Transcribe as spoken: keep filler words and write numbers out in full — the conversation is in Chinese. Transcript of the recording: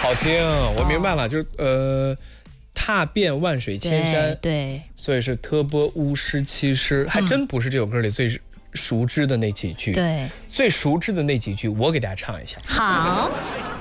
好听，我明白了，就是呃，踏遍万水千山， 对， 所以是特拨巫师七诗，还真不是这首歌里最熟知的那几句。 对， 最熟知的那几句，我给大家唱一下。 好。